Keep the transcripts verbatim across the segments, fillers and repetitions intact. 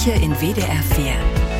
Kirche in W D R vier.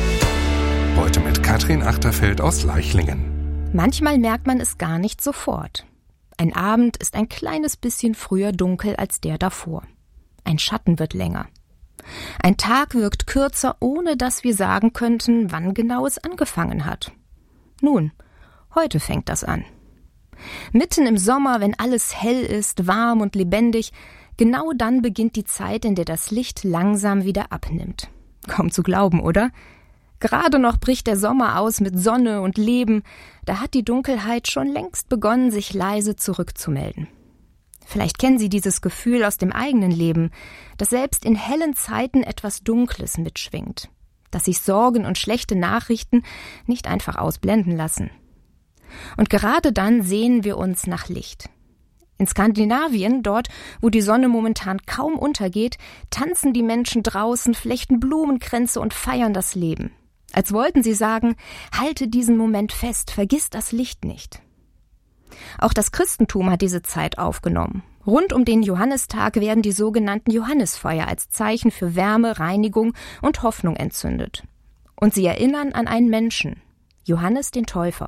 Heute mit Katrin Achterfeld aus Leichlingen. Manchmal merkt man es gar nicht sofort. Ein Abend ist ein kleines bisschen früher dunkel als der davor. Ein Schatten wird länger. Ein Tag wirkt kürzer, ohne dass wir sagen könnten, wann genau es angefangen hat. Nun, heute fängt das an. Mitten im Sommer, wenn alles hell ist, warm und lebendig, genau dann beginnt die Zeit, in der das Licht langsam wieder abnimmt. Kaum zu glauben, oder? Gerade noch bricht der Sommer aus mit Sonne und Leben, da hat die Dunkelheit schon längst begonnen, sich leise zurückzumelden. Vielleicht kennen Sie dieses Gefühl aus dem eigenen Leben, dass selbst in hellen Zeiten etwas Dunkles mitschwingt, dass sich Sorgen und schlechte Nachrichten nicht einfach ausblenden lassen. Und gerade dann sehnen wir uns nach Licht. In Skandinavien, dort, wo die Sonne momentan kaum untergeht, tanzen die Menschen draußen, flechten Blumenkränze und feiern das Leben. Als wollten sie sagen, halte diesen Moment fest, vergiss das Licht nicht. Auch das Christentum hat diese Zeit aufgenommen. Rund um den Johannistag werden die sogenannten Johannisfeuer als Zeichen für Wärme, Reinigung und Hoffnung entzündet. Und sie erinnern an einen Menschen, Johannes den Täufer.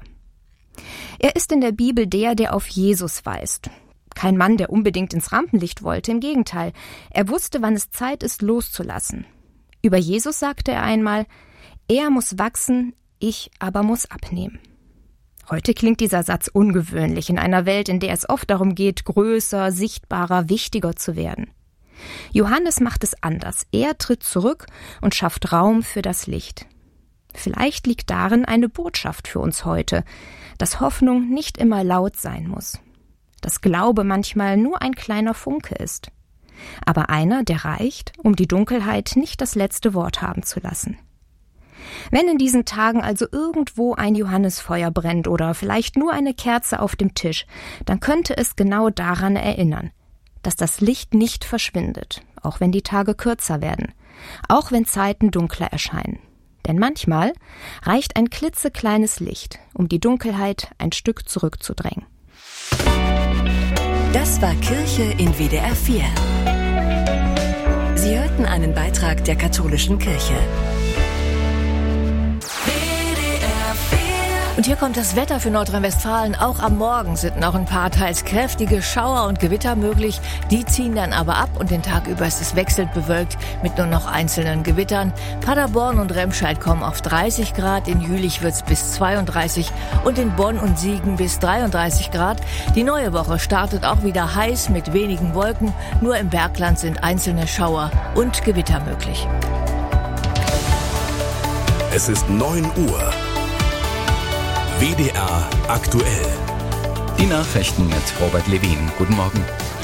Er ist in der Bibel der, der auf Jesus weist. Kein Mann, der unbedingt ins Rampenlicht wollte, im Gegenteil. Er wusste, wann es Zeit ist, loszulassen. Über Jesus sagte er einmal, er muss wachsen, ich aber muss abnehmen. Heute klingt dieser Satz ungewöhnlich in einer Welt, in der es oft darum geht, größer, sichtbarer, wichtiger zu werden. Johannes macht es anders. Er tritt zurück und schafft Raum für das Licht. Vielleicht liegt darin eine Botschaft für uns heute, dass Hoffnung nicht immer laut sein muss. Dass Glaube manchmal nur ein kleiner Funke ist. Aber einer, der reicht, um die Dunkelheit nicht das letzte Wort haben zu lassen. Wenn in diesen Tagen also irgendwo ein Johannisfeuer brennt oder vielleicht nur eine Kerze auf dem Tisch, dann könnte es genau daran erinnern, dass das Licht nicht verschwindet, auch wenn die Tage kürzer werden, auch wenn Zeiten dunkler erscheinen. Denn manchmal reicht ein klitzekleines Licht, um die Dunkelheit ein Stück zurückzudrängen. Das war Kirche in W D R vier. Sie hörten einen Beitrag der katholischen Kirche. Und hier kommt das Wetter für Nordrhein-Westfalen. Auch am Morgen sind noch ein paar teils kräftige Schauer und Gewitter möglich. Die ziehen dann aber ab und den Tag über ist es wechselnd bewölkt mit nur noch einzelnen Gewittern. Paderborn und Remscheid kommen auf dreißig Grad, in Jülich wird's bis zweiunddreißig und in Bonn und Siegen bis dreiunddreißig Grad. Die neue Woche startet auch wieder heiß mit wenigen Wolken. Nur im Bergland sind einzelne Schauer und Gewitter möglich. Es ist neun Uhr. W D R aktuell. Die Nachrichten mit Robert Levin. Guten Morgen.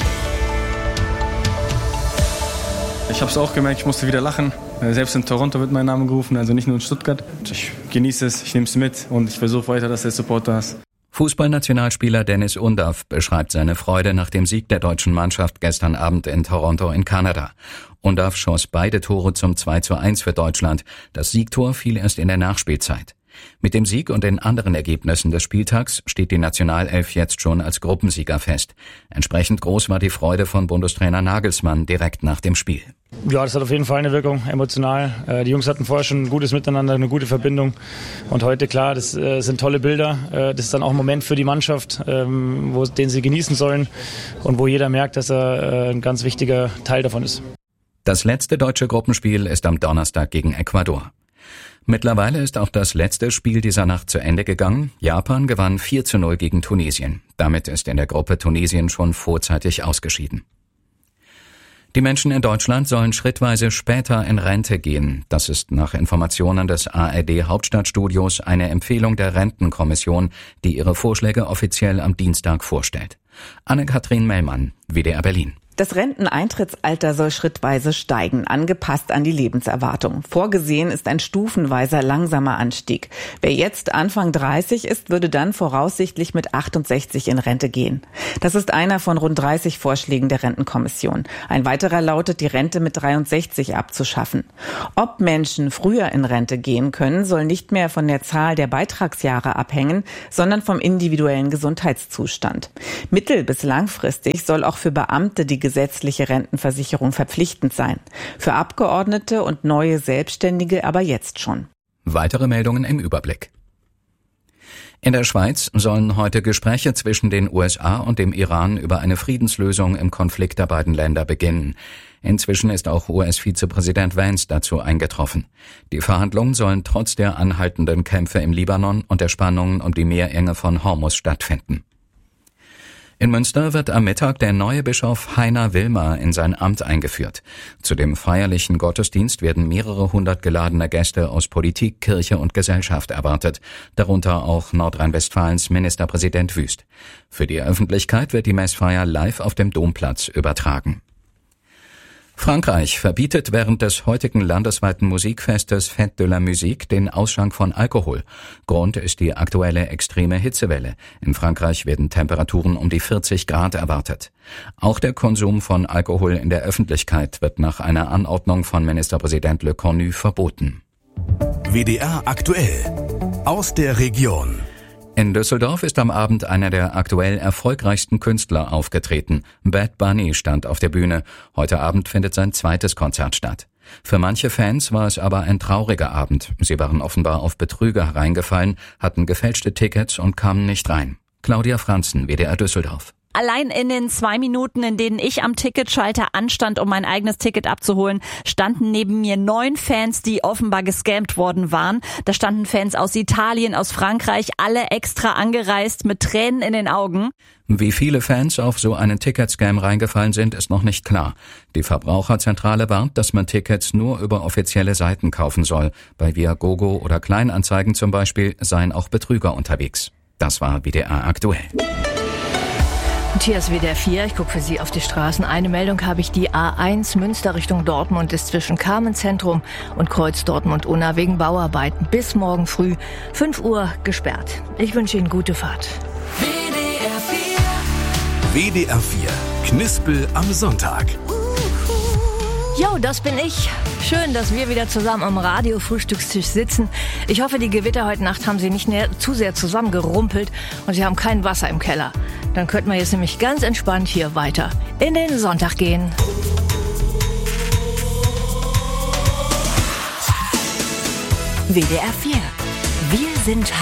Ich habe es auch gemerkt, ich musste wieder lachen. Selbst in Toronto wird mein Name gerufen, also nicht nur in Stuttgart. Ich genieße es, ich nehme es mit und ich versuche weiter, dass der Support da ist. Fußballnationalspieler Dennis Undaff beschreibt seine Freude nach dem Sieg der deutschen Mannschaft gestern Abend in Toronto in Kanada. Undaff schoss beide Tore zum zwei zu eins für Deutschland. Das Siegtor fiel erst in der Nachspielzeit. Mit dem Sieg und den anderen Ergebnissen des Spieltags steht die Nationalelf jetzt schon als Gruppensieger fest. Entsprechend groß war die Freude von Bundestrainer Nagelsmann direkt nach dem Spiel. Ja, das hat auf jeden Fall eine Wirkung, emotional. Die Jungs hatten vorher schon ein gutes Miteinander, eine gute Verbindung. Und heute, klar, das sind tolle Bilder. Das ist dann auch ein Moment für die Mannschaft, wo, den sie genießen sollen und wo jeder merkt, dass er ein ganz wichtiger Teil davon ist. Das letzte deutsche Gruppenspiel ist am Donnerstag gegen Ecuador. Mittlerweile ist auch das letzte Spiel dieser Nacht zu Ende gegangen. Japan gewann vier zu null gegen Tunesien. Damit ist in der Gruppe Tunesien schon vorzeitig ausgeschieden. Die Menschen in Deutschland sollen schrittweise später in Rente gehen. Das ist nach Informationen des A R D-Hauptstadtstudios eine Empfehlung der Rentenkommission, die ihre Vorschläge offiziell am Dienstag vorstellt. Anne-Kathrin Mellmann, W D R Berlin. Das Renteneintrittsalter soll schrittweise steigen, angepasst an die Lebenserwartung. Vorgesehen ist ein stufenweiser langsamer Anstieg. Wer jetzt Anfang dreißig ist, würde dann voraussichtlich mit achtundsechzig in Rente gehen. Das ist einer von rund dreißig Vorschlägen der Rentenkommission. Ein weiterer lautet, die Rente mit dreiundsechzig abzuschaffen. Ob Menschen früher in Rente gehen können, soll nicht mehr von der Zahl der Beitragsjahre abhängen, sondern vom individuellen Gesundheitszustand. Mittel- bis langfristig soll auch für Beamte die gesetzliche Rentenversicherung verpflichtend sein. Für Abgeordnete und neue Selbstständige aber jetzt schon. Weitere Meldungen im Überblick. In der Schweiz sollen heute Gespräche zwischen den U S A und dem Iran über eine Friedenslösung im Konflikt der beiden Länder beginnen. Inzwischen ist auch U S-Vizepräsident Vance dazu eingetroffen. Die Verhandlungen sollen trotz der anhaltenden Kämpfe im Libanon und der Spannungen um die Meerenge von Hormuz stattfinden. In Münster wird am Mittag der neue Bischof Heiner Wilmer in sein Amt eingeführt. Zu dem feierlichen Gottesdienst werden mehrere hundert geladene Gäste aus Politik, Kirche und Gesellschaft erwartet, darunter auch Nordrhein-Westfalens Ministerpräsident Wüst. Für die Öffentlichkeit wird die Messfeier live auf dem Domplatz übertragen. Frankreich verbietet während des heutigen landesweiten Musikfestes Fête de la Musique den Ausschank von Alkohol. Grund ist die aktuelle extreme Hitzewelle. In Frankreich werden Temperaturen um die vierzig Grad erwartet. Auch der Konsum von Alkohol in der Öffentlichkeit wird nach einer Anordnung von Ministerpräsident Le Cornu verboten. W D R aktuell aus der Region. In Düsseldorf ist am Abend einer der aktuell erfolgreichsten Künstler aufgetreten. Bad Bunny stand auf der Bühne. Heute Abend findet sein zweites Konzert statt. Für manche Fans war es aber ein trauriger Abend. Sie waren offenbar auf Betrüger hereingefallen, hatten gefälschte Tickets und kamen nicht rein. Claudia Franzen, W D R Düsseldorf. Allein in den zwei Minuten, in denen ich am Ticketschalter anstand, um mein eigenes Ticket abzuholen, standen neben mir neun Fans, die offenbar gescammt worden waren. Da standen Fans aus Italien, aus Frankreich, alle extra angereist mit Tränen in den Augen. Wie viele Fans auf so einen Ticketscam reingefallen sind, ist noch nicht klar. Die Verbraucherzentrale warnt, dass man Tickets nur über offizielle Seiten kaufen soll. Bei Viagogo oder Kleinanzeigen zum Beispiel seien auch Betrüger unterwegs. Das war W D R aktuell. Und hier ist W D R vier. Ich gucke für Sie auf die Straßen. Eine Meldung habe ich. Die A eins Münster Richtung Dortmund ist zwischen Carmenzentrum und Kreuz Dortmund-Unna wegen Bauarbeiten bis morgen früh fünf Uhr gesperrt. Ich wünsche Ihnen gute Fahrt. W D R vier. W D R vier. Knispel am Sonntag. Jo, das bin ich. Schön, dass wir wieder zusammen am Radio-Frühstückstisch sitzen. Ich hoffe, die Gewitter heute Nacht haben Sie nicht näher, zu sehr zusammengerumpelt und Sie haben kein Wasser im Keller. Dann könnten wir jetzt nämlich ganz entspannt hier weiter in den Sonntag gehen. W D R vier. Wir sind